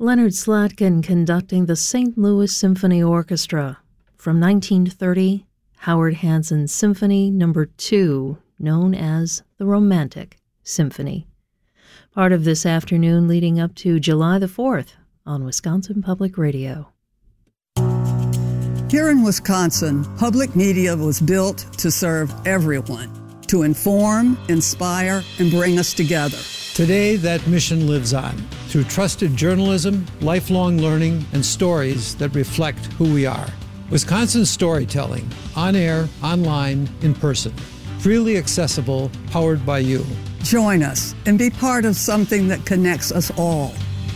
Leonard Slatkin conducting the St. Louis Symphony Orchestra. From 1930, Howard Hanson Symphony No. 2, known as the Romantic Symphony. Part of this afternoon leading up to July the 4th on Wisconsin Public Radio. Here in Wisconsin, public media was built to serve everyone, to inform, inspire, and bring us together. Today, that mission lives on through trusted journalism, lifelong learning, and stories that reflect who we are. Wisconsin storytelling, on air, online, in person. Freely accessible, powered by you. Join us and be part of something that connects us all.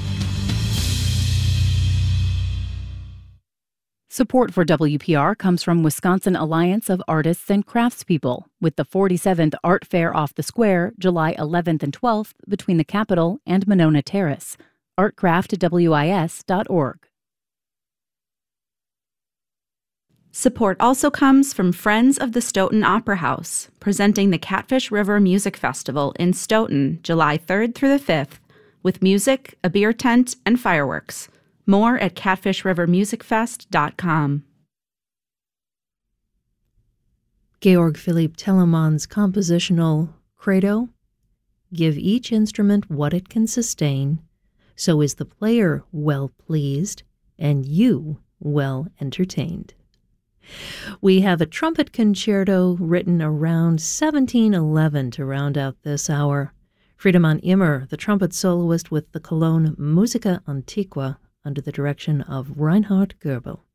Support for WPR comes from Wisconsin Alliance of Artists and Craftspeople, with the 47th Art Fair off the Square, July 11th and 12th, between the Capitol and Monona Terrace. artcraftwis.org. Support also comes from Friends of the Stoughton Opera House, presenting the Catfish River Music Festival in Stoughton, July 3rd through the 5th, with music, a beer tent, and fireworks. More at catfishrivermusicfest.com. Georg Philipp Telemann's compositional credo, give each instrument what it can sustain, so is the player well pleased and you well entertained. We have a trumpet concerto written around 1711 to round out this hour. Friedemann Immer, the trumpet soloist with the Cologne Musica Antiqua, under the direction of Reinhard Goebel.